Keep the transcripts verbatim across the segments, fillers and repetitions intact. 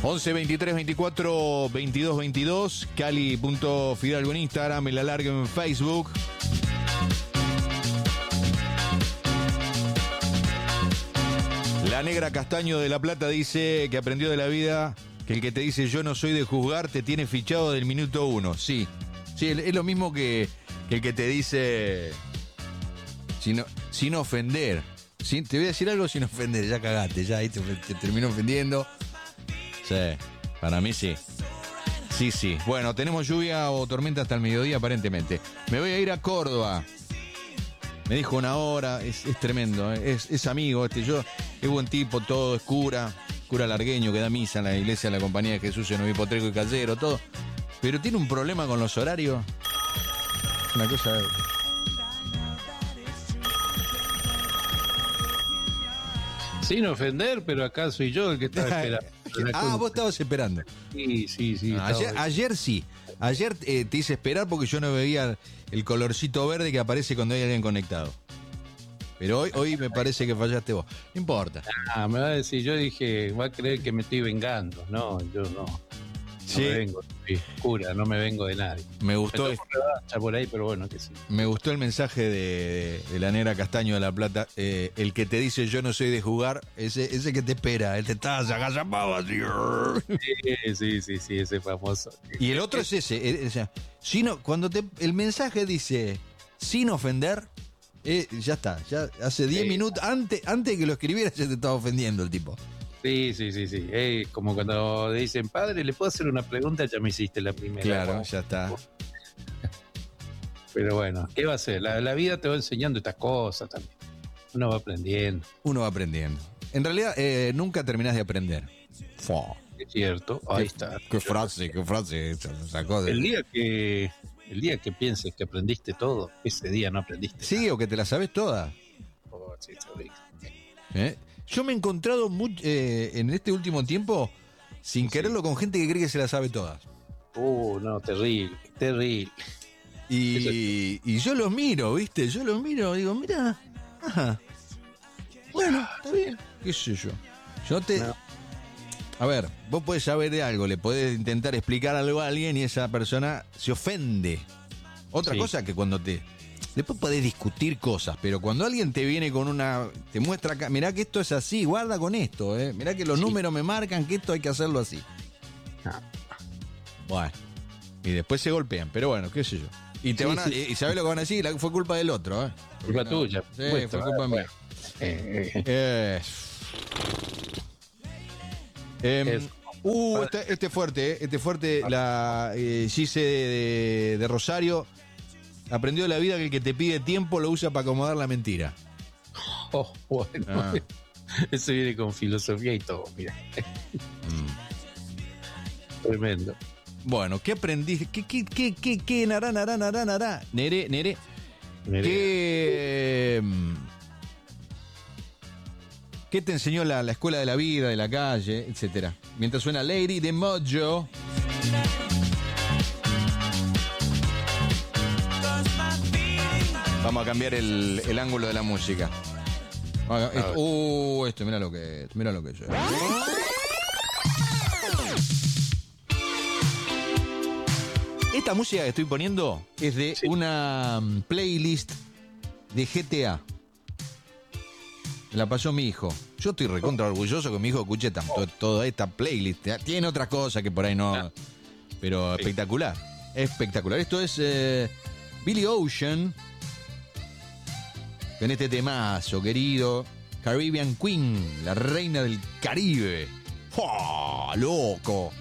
once veintitrés veinticuatro veintidós veintidós, cali.fidalgo en Instagram, el alargue en Facebook. La negra Castaño de La Plata dice que aprendió de la vida que el que te dice yo no soy de juzgar te tiene fichado del minuto uno. Sí, sí, es lo mismo que, que el que te dice sin, sin ofender. Sin, te voy a decir algo sin ofender, ya cagaste, ya ahí te, te termino ofendiendo. Sí, para mí sí. Sí, sí. Bueno, tenemos lluvia o tormenta hasta el mediodía aparentemente. Me voy a ir a Córdoba. Me dijo una hora, es, es tremendo, ¿eh? es, es amigo, este yo, es buen tipo, todo, es cura, cura largueño que da misa en la iglesia de la Compañía de Jesús en Obispo Trejo y Callero, todo. Pero tiene un problema con los horarios. Una cosa... Sin ofender, pero acá soy yo el que estaba esperando. Ah, vos estabas esperando. Sí, sí, sí. No, ayer, ayer sí. Ayer eh, te hice esperar porque yo no veía el colorcito verde que aparece cuando hay alguien conectado. Pero hoy, hoy me parece que fallaste vos. No importa. Ah, me va a decir, yo dije, va a creer que me estoy vengando. No, yo no. No sí. me vengo, sí, cura, no me vengo de nadie. Me gustó. Me revancha por ahí, pero bueno, que sí. Me gustó el mensaje de, de, de la negra Castaño de La Plata. Eh, el que te dice yo no soy de jugar, ese, ese que te espera, él te está agazapado así. Sí, sí, sí, sí, ese famoso. Y el otro es ese. Eh, o sea, sino, cuando te, el mensaje dice sin ofender, eh, ya está. Ya hace diez sí. minutos, antes, antes de que lo escribiera, ya te estaba ofendiendo el tipo. Sí, sí, sí, sí. Es como cuando dicen, padre, ¿le puedo hacer una pregunta? Ya me hiciste la primera. Claro, ¿no? ya está. Pero bueno, ¿qué va a hacer? La, la vida te va enseñando estas cosas también. Uno va aprendiendo. Uno va aprendiendo. En realidad, eh, nunca terminás de aprender. Fua. Es cierto. Ahí qué, está. Qué frase, qué frase. Sacó de... El día que el día que pienses que aprendiste todo, ese día no aprendiste Sí, nada. O que te la sabes toda. Oh, sí, sí. ¿Eh? Yo me he encontrado muy, eh, en este último tiempo, sin sí. quererlo, con gente que cree que se la sabe todas. Uh, no, terrible, terrible. Y, y yo los miro, ¿viste? Yo los miro, digo, mira, ajá. Bueno, está bien, qué sé yo. Yo te... No. A ver, vos podés saber de algo, le podés intentar explicar algo a alguien y esa persona se ofende. Otra sí. cosa que cuando te... Después podés discutir cosas, pero cuando alguien te viene con una... Te muestra acá, mirá que esto es así, guarda con esto, eh. Mirá que los sí. números me marcan que esto hay que hacerlo así. Ah. Bueno. Y después se golpean, pero bueno, qué sé yo. Y te sí, van a, sí. y sabés lo que van a decir, fue culpa del otro, ¿eh? Culpa no, tuya. Sí, fue culpa mía. Eh, eh. Eh. Eh, uh, este, este fuerte, eh, este fuerte, la eh, Gise de, de, de Rosario aprendió de la vida que el que te pide tiempo lo usa para acomodar la mentira. Oh, bueno. Ah. Eso viene con filosofía y todo, mira. Mm. Tremendo. Bueno, ¿qué aprendiste? ¿Qué, qué, qué, qué, qué, nará, nará, nará, nará? Nere, nere. Nere. ¿Qué, ¿Qué te enseñó la, la escuela de la vida, de la calle, etcétera? Mientras suena Lady de Mojo. Vamos a cambiar el, el ángulo de la música. Esto, uh, esto, mira lo que es, mira lo que es. Esta música que estoy poniendo es de sí. una playlist de G T A. La pasó mi hijo. Yo estoy recontra orgulloso que mi hijo escuche tanto, toda esta playlist. Tiene otras cosas que por ahí no... Pero espectacular. Espectacular. Esto es eh, Billy Ocean. En este temazo, querido. Caribbean Queen, la reina del Caribe. ¡Oh, loco!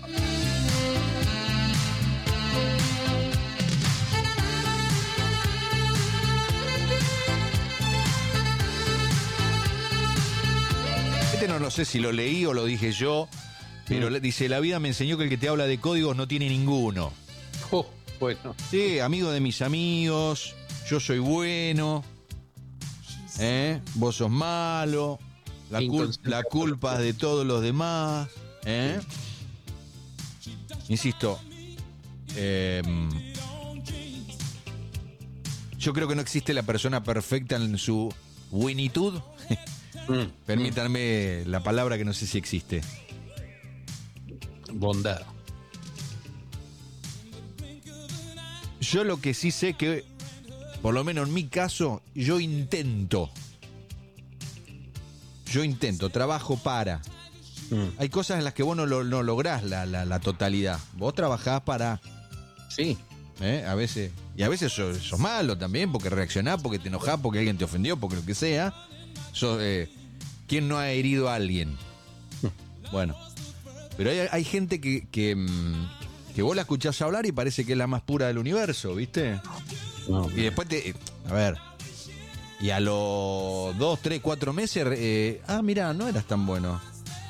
Este no, no sé si lo leí o lo dije yo, pero mm. dice, la vida me enseñó que el que te habla de códigos no tiene ninguno. Oh, bueno. Sí, amigo de mis amigos, yo soy bueno, ¿eh? Vos sos malo, la, cul la culpa es de todos los demás, ¿eh? Insisto, eh, yo creo que no existe la persona perfecta en su winitud. Mm. Permítanme la palabra que no sé si existe. bondad. Yo lo que sí sé que, por lo menos en mi caso, yo intento. Yo intento, trabajo para. Mm. Hay cosas en las que vos no, lo, no lográs la, la, la totalidad. Vos trabajás para. Sí. ¿eh? A veces. Y a veces sos, sos malo también, porque reaccionás, porque te enojás, porque alguien te ofendió, porque lo que sea. Sos, eh, ¿quién no ha herido a alguien? Bueno. Pero hay, hay gente que, que, que vos la escuchás hablar y parece que es la más pura del universo, ¿viste? No, Y después te. A ver. Y a los dos, tres, cuatro meses. Eh, ah, mirá, no eras tan bueno.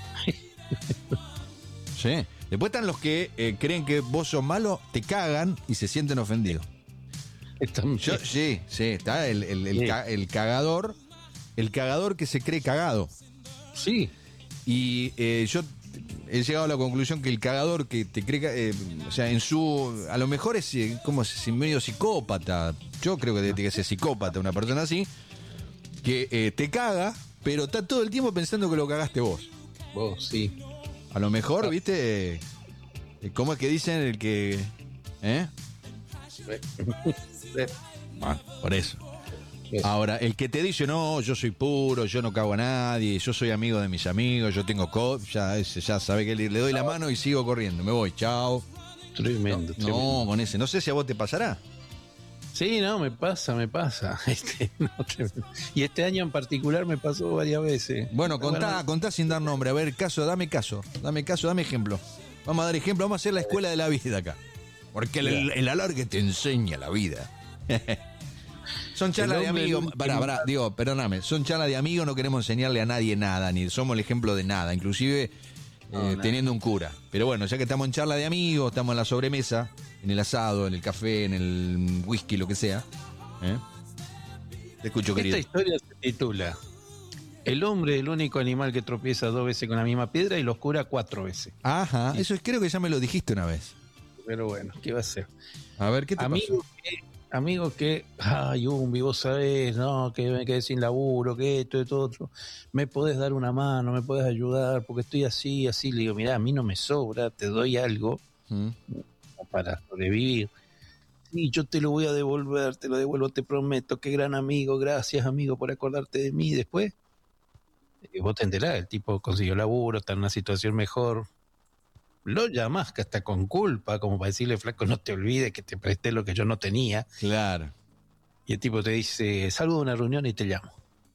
Sí. Después están los que eh, creen que vos sos malo, te cagan y se sienten ofendidos. Yo, sí, sí, está el, el, el, Sí. ca- el cagador, el cagador que se cree cagado. Sí. Y eh, yo he llegado a la conclusión que el cagador que te cree, ca- eh, o sea, en su, a lo mejor es eh, como si medio psicópata. Yo creo que tiene que ser psicópata una persona así, que eh, te caga, pero está todo el tiempo pensando que lo cagaste vos. Vos, sí. A lo mejor, viste, eh, ¿cómo es que dicen el que, eh? Bueno, por eso. Eso. Ahora, el que te dice, no, yo soy puro, yo no cago a nadie, yo soy amigo de mis amigos, yo tengo co ya, ese, ya sabe que le, le doy la mano y sigo corriendo, me voy, chao. Tremendo, No, tremendo. con ese, no sé si a vos te pasará. Sí, no, me pasa, me pasa. Este, no, tremendo. Y este año en particular me pasó varias veces. Bueno, contá, contá sin dar nombre, a ver, caso, dame caso, dame caso, dame ejemplo. Vamos a dar ejemplo, vamos a hacer la escuela de la vida acá. Porque el, el alargue te enseña la vida. Son charlas de El hombre amigos, último- pará, pará, digo, perdóname, son charlas de amigos, no queremos enseñarle a nadie nada, ni somos el ejemplo de nada, inclusive No, eh, nada. teniendo un cura. Pero bueno, ya que estamos en charla de amigos, estamos en la sobremesa, en el asado, en el café, en el whisky, lo que sea. ¿eh? Te escucho, querido. Esta historia se titula El hombre es el único animal que tropieza dos veces con la misma piedra y los cura cuatro veces. Ajá, eso es, creo que ya me lo dijiste una vez. Pero bueno, ¿qué va a ser? A ver, ¿qué te Amigo pasó? que, amigo que, ay, Umbi, vos sabés, no, que me quedé sin laburo, que esto, esto, otro. Me podés dar una mano, me podés ayudar, porque estoy así, así. Le digo, mirá, a mí no me sobra, te doy algo ¿Mm? para sobrevivir. Sí, yo te lo voy a devolver, te lo devuelvo, te prometo. Qué gran amigo, gracias, amigo, por acordarte de mí. Después, eh, vos te enterás, el tipo consiguió laburo, está en una situación mejor. Lo llamás que hasta con culpa, como para decirle, flaco, no te olvides que te presté lo que yo no tenía. Claro. Y el tipo te dice, salgo de una reunión y te llamo.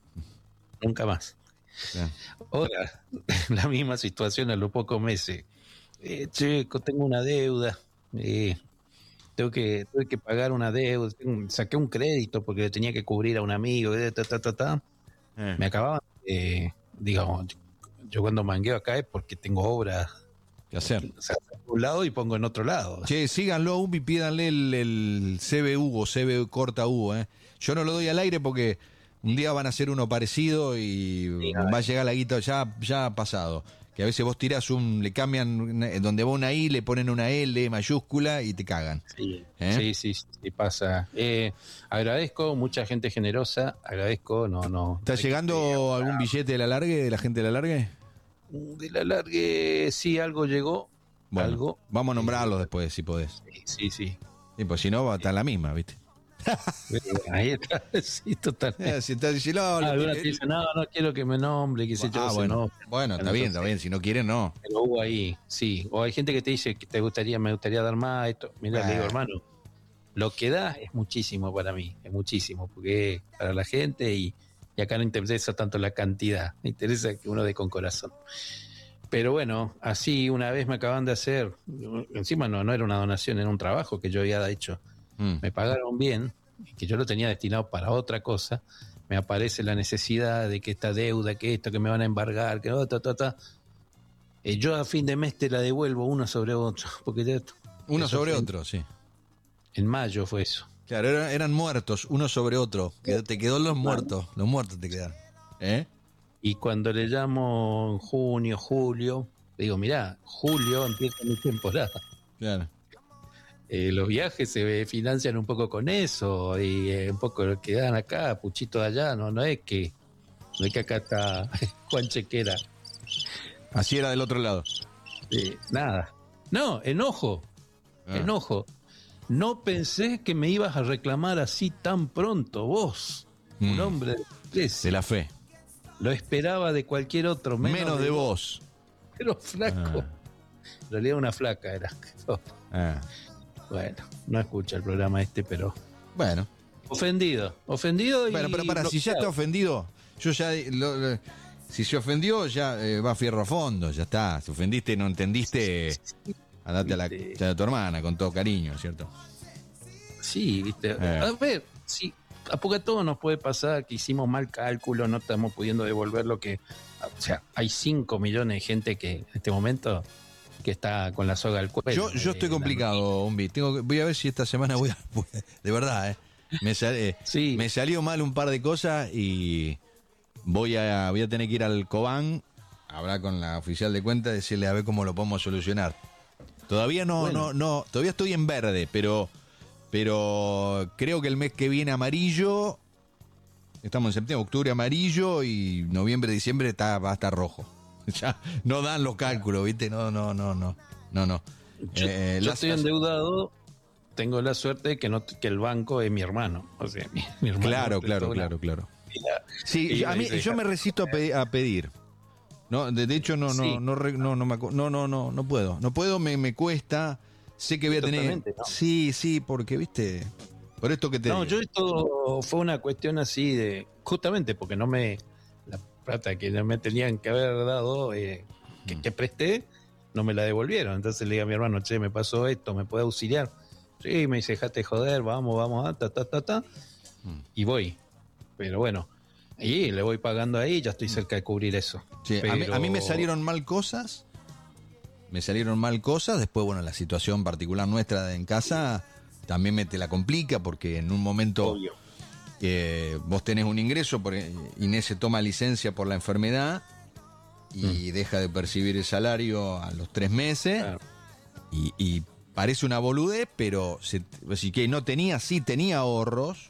Nunca más. claro. Ahora, la misma situación a los pocos meses. Eh, chico, tengo una deuda. Eh, tengo que, tuve que pagar una deuda. Tengo- saqué un crédito porque le tenía que cubrir a un amigo. eh, ta, ta, ta, ta. Eh. Me acababan de, digamos, yo, yo cuando mangueo acá es porque tengo obras. ¿Qué hacer? O sea, saco un lado y pongo en otro lado. Che, síganlo, Umbi, pídanle el, el C B U o C B corta U, ¿eh? Yo no lo doy al aire porque un día van a hacer uno parecido y Sí, va a llegar la guita ya, ya ha pasado. Que a veces vos tirás un, le cambian, una- donde va una I, le ponen una L mayúscula y te cagan. Sí, ¿Eh? sí, sí, sí, sí, pasa. Eh, agradezco, mucha gente generosa, agradezco, no, no. ¿Está hay que llegando pedir algún billete de la largue, de la gente de la largue? de la largue, sí, algo llegó, Bueno, algo. vamos a nombrarlos después, si podés. Sí, sí, sí. Sí, pues si no, va a estar la misma, ¿viste? Ahí está, sí, totalmente. Eh, si está diciendo, no, Ah, lo- alguna te dice, no, no quiero que me nombre, que se yo ah, se bueno, nombre. bueno, está bien, está bien. Si no quieren, no. Pero hubo ahí, sí. O hay gente que te dice que te gustaría, me gustaría dar más, esto. Mira, Ah. le digo, hermano, lo que da es muchísimo para mí, es muchísimo, porque es para la gente y, y acá no interesa tanto la cantidad, me interesa que uno dé con corazón. Pero bueno, así una vez me acaban de hacer, encima no, no era una donación, era un trabajo que yo había hecho. Mm. Me pagaron bien, que yo lo tenía destinado para otra cosa. Me aparece la necesidad de que esta deuda, que esto, que me van a embargar, que no, ta, ta, ta. Eh, yo a fin de mes te la devuelvo uno sobre otro, porque ya- Uno eso sobre fue- otro, sí. En mayo fue eso. Claro, eran, eran muertos, uno sobre otro. Quedó- te quedó los muertos, los muertos te quedaron. ¿Eh? Y cuando le llamo en junio, julio, le digo, mirá, julio empieza mi temporada. Claro. Eh, los viajes se financian un poco con eso y eh, un poco lo que dan acá, puchito de allá, no, no es que no es que acá está Juan Chequera. Así era del otro lado. Este, nada. No, enojo. Ah. Enojo. No pensé que me ibas a reclamar así tan pronto, vos, Mm. un hombre de De la fe. Lo esperaba de cualquier otro, menos, Menos de vos. Pero flaco. Ah. En realidad una flaca era. Ah. Bueno, no escucha el programa este, pero Bueno. ofendido, ofendido y Bueno, pero para, si ya está bloqueado. ofendido, yo ya. lo- lo- si se ofendió, ya eh, va fierro a fondo, ya está. Si ofendiste, no entendiste, andate a la Viste. casa de tu hermana con todo cariño, ¿cierto? Sí, viste. Eh. A ver, sí, a poco a todos nos puede pasar que hicimos mal cálculo, no estamos pudiendo devolver lo que. O sea, hay cinco millones de gente que en este momento que está con la soga al cuello. Yo, yo estoy Eh, complicado, Ombi. Tengo que- voy a ver si esta semana voy a. De verdad, ¿eh? Me, sal- eh, Sí. me salió mal un par de cosas y voy a, voy a tener que ir al Cobán, hablar con la oficial de cuenta, decirle a ver cómo lo podemos solucionar. Todavía no, Bueno. no, no, todavía estoy en verde, pero, pero creo que el mes que viene amarillo, estamos en septiembre, octubre amarillo y noviembre, diciembre está, va a estar rojo. Ya no dan los cálculos, ¿viste? No, no, no, no, no, no. Yo, Eh, yo las- estoy endeudado, tengo la suerte de que, no, que el banco es mi hermano. O sea, mi, mi hermano Claro, me claro, prestó claro, una- claro. y la- Sí, y a me mí, dice, yo me resisto a, pe- a pedir. No, de, de hecho no, no, Sí. no, re- no, no, me acu- no, no, no, no puedo, no puedo, me, me cuesta. Sé que voy a tener. Totalmente, ¿no? Sí, sí, porque viste, por esto que te. No, digo. yo esto fue una cuestión así de, justamente porque no me, la plata que no me tenían que haber dado, eh, que, que presté, no me la devolvieron. Entonces le dije a mi hermano, che, me pasó esto, ¿me puede auxiliar? Sí, me dice, dejate joder, vamos, vamos, ah, ta, ta, ta, ta. Mm. Y voy. Pero bueno, y le voy pagando ahí, ya estoy cerca de cubrir eso. Sí, a, mí, a mí me Pero- salieron mal cosas. Me salieron mal cosas. Después, bueno, la situación particular nuestra de- en casa también me te la complica porque en un momento Obvio. que vos tenés un ingreso, porque Inés se toma licencia por la enfermedad y deja de percibir el salario a los tres meses. Claro. Y, y parece una boludez, pero se, así que no tenía, sí tenía ahorros,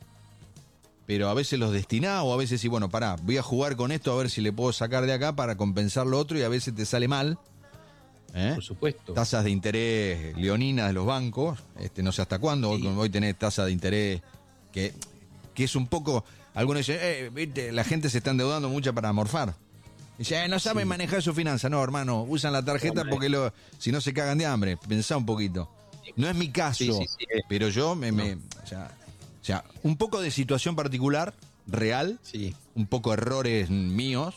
pero a veces los destinaba o a veces sí, bueno, pará, voy a jugar con esto a ver si le puedo sacar de acá para compensar lo otro y a veces te sale mal. ¿Eh? Por supuesto. Tasas de interés leoninas de los bancos, este no sé hasta cuándo, Sí. hoy, hoy tenés tasa de interés que, que es un poco, algunos dicen, eh, viste, la gente se está endeudando mucho para morfar. Dice, eh, no saben Sí. manejar su finanza. No, hermano, usan la tarjeta No, porque lo, si no se cagan de hambre. Pensá un poquito. No es mi caso, Sí, sí, sí, eh. pero yo me, me- o, sea, o sea, un poco de situación particular, real, Sí. un poco errores míos,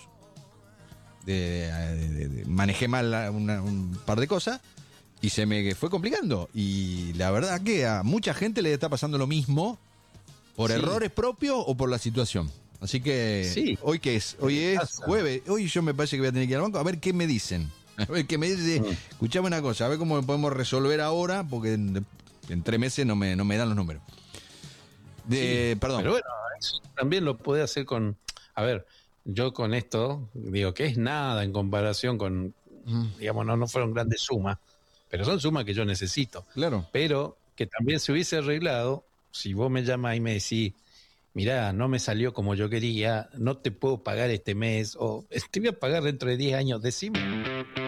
de, de- de- de- manejé mal la- una- un par de cosas y se me fue complicando. Y la verdad que a mucha gente le está pasando lo mismo por Sí. errores propios o por la situación. Así que Sí. hoy que es, hoy es Pasa. jueves, hoy yo me parece que voy a tener que ir al banco a ver qué me dicen. A ver qué me dicen. Mm. Escuchame una cosa, a ver cómo lo podemos resolver ahora, porque en, en tres meses no me, no me dan los números. De, perdón. Pero bueno, eso también lo puede hacer con. A ver, yo con esto digo que es nada en comparación con. Digamos, no, no fueron grandes sumas, pero son sumas que yo necesito. Claro. Pero que también se hubiese arreglado si vos me llamas y me decís, mirá, no me salió como yo quería, no te puedo pagar este mes, o te voy a pagar dentro de diez años, decime.